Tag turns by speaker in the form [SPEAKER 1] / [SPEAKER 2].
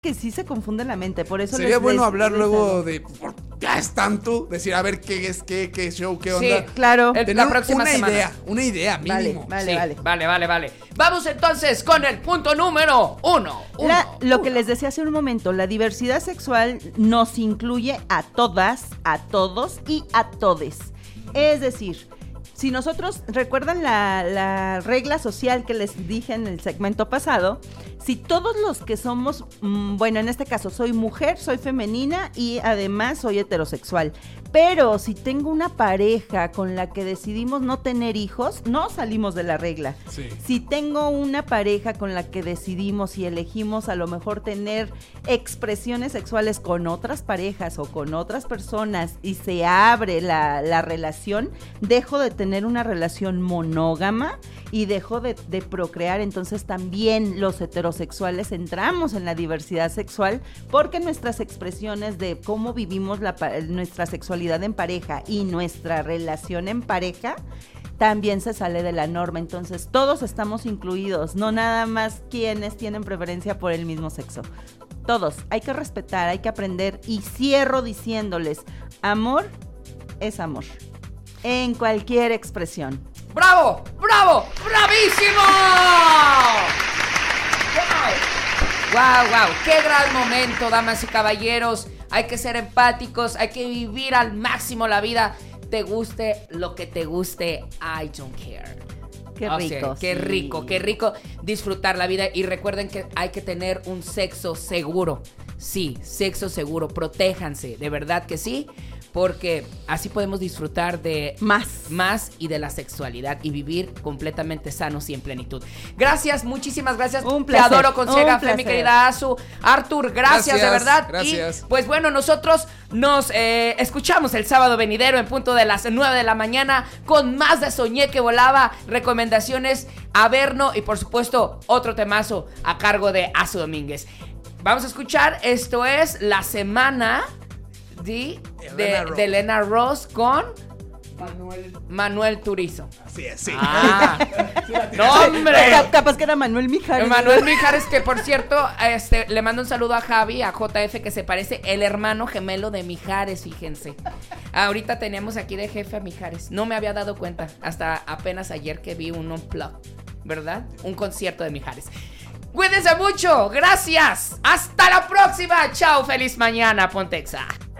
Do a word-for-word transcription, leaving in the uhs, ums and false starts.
[SPEAKER 1] que sí se confunde la mente, por eso
[SPEAKER 2] sería
[SPEAKER 1] les,
[SPEAKER 2] bueno
[SPEAKER 1] les,
[SPEAKER 2] hablar
[SPEAKER 1] les,
[SPEAKER 2] luego de ya es tanto, decir a ver qué es qué, qué show, qué onda.
[SPEAKER 1] Sí, claro.
[SPEAKER 2] Tener
[SPEAKER 3] la próxima
[SPEAKER 2] una
[SPEAKER 3] semana.
[SPEAKER 2] idea, una idea mínimo.
[SPEAKER 1] Vale, vale,
[SPEAKER 3] Sí,
[SPEAKER 1] vale.
[SPEAKER 3] Vale, vale, vale. Vamos entonces con el punto número uno. uno
[SPEAKER 1] La, lo
[SPEAKER 3] uno.
[SPEAKER 1] que les decía hace un momento, la diversidad sexual nos incluye a todas, a todos y a todes. Es decir, si nosotros, ¿recuerdan la, la regla social que les dije en el segmento pasado? Si todos los que somos, mmm, bueno, en este caso soy mujer, soy femenina y además soy heterosexual, pero si tengo una pareja con la que decidimos no tener hijos, no salimos de la regla.
[SPEAKER 2] Sí.
[SPEAKER 1] Si tengo una pareja con la que decidimos y elegimos a lo mejor tener expresiones sexuales con otras parejas o con otras personas y se abre la, la relación, dejo de tener una relación monógama y dejo de, de procrear. Entonces también los heterosexuales entramos en la diversidad sexual porque nuestras expresiones de cómo vivimos la, nuestra sexualidad en pareja y nuestra relación en pareja también se sale de la norma. Entonces todos estamos incluidos, no nada más quienes tienen preferencia por el mismo sexo. Todos, hay que respetar, hay que aprender, y cierro diciéndoles, amor es amor, en cualquier expresión.
[SPEAKER 3] ¡Bravo! ¡Bravo! ¡Bravísimo! ¡Wow! ¡Wow, wow! ¡Qué gran momento, damas y caballeros! Hay que ser empáticos, hay que vivir al máximo la vida. Te guste lo que te guste, I don't care.
[SPEAKER 1] Qué
[SPEAKER 3] O
[SPEAKER 1] rico.
[SPEAKER 3] sea, qué
[SPEAKER 1] sí.
[SPEAKER 3] rico, qué rico disfrutar la vida. Y recuerden que hay que tener un sexo seguro. Sí, sexo seguro. Protéjanse, de verdad que sí. Porque así podemos disfrutar de
[SPEAKER 1] Más.
[SPEAKER 3] más y de la sexualidad y vivir completamente sanos y en plenitud. Gracias, muchísimas gracias.
[SPEAKER 1] Un placer,
[SPEAKER 3] Te adoro con ciega
[SPEAKER 1] un
[SPEAKER 3] fe, mi
[SPEAKER 1] placer.
[SPEAKER 3] querida Azu. Artur, gracias,
[SPEAKER 2] Gracias,
[SPEAKER 3] de verdad.
[SPEAKER 2] gracias.
[SPEAKER 3] Y pues bueno, nosotros nos eh, escuchamos el sábado venidero en punto de las nueve de la mañana con más de Soñé que Volaba, recomendaciones, Averno y por supuesto otro temazo a cargo de Azu Domínguez. Vamos a escuchar, esto es La Semana de
[SPEAKER 2] Elena Ross.
[SPEAKER 3] de Elena Ross con
[SPEAKER 2] Manuel.
[SPEAKER 3] Manuel Turizo.
[SPEAKER 2] Así es, sí.
[SPEAKER 3] Ah, no,
[SPEAKER 1] Cap-
[SPEAKER 3] hombre.
[SPEAKER 1] Capaz que era Manuel Mijares.
[SPEAKER 3] Manuel Mijares, que por cierto, este, le mando un saludo a Javi, a J F, que se parece el hermano gemelo de Mijares, fíjense. Ahorita teníamos aquí de jefe a Mijares. No me había dado cuenta hasta apenas ayer que vi un unplug, ¿verdad? Un concierto de Mijares. Cuídense mucho, gracias. Hasta la próxima. Chao, feliz mañana, Pontexa.